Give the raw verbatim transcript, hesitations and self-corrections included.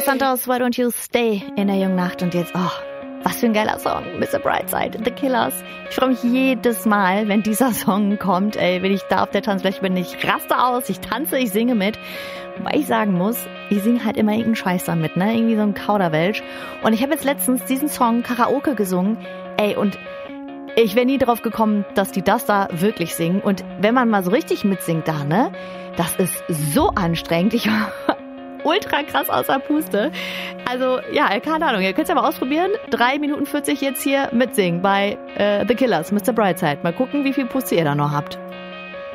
Santos, Why Don't You Stay in der jungen Nacht. Und jetzt, oh, was für ein geiler Song, Mister Brightside, The Killers. Ich freue mich jedes Mal, wenn dieser Song kommt, ey, wenn ich da auf der Tanzfläche bin. Ich raste aus, ich tanze, ich singe mit. Wobei ich sagen muss, ich singe halt immer irgendeinen Scheiß damit, ne? Irgendwie so ein Kauderwelsch. Und ich habe jetzt letztens diesen Song Karaoke gesungen, ey, und ich wäre nie drauf gekommen, dass die das da wirklich singen. Und wenn man mal so richtig mitsingt da, ne? Das ist so anstrengend. Ich war ultra krass außer Puste. Also, ja, keine Ahnung. Ihr könnt es ja mal ausprobieren. drei Minuten vierzig jetzt hier mitsingen bei äh, The Killers, Mister Brightside. Mal gucken, wie viel Puste ihr da noch habt.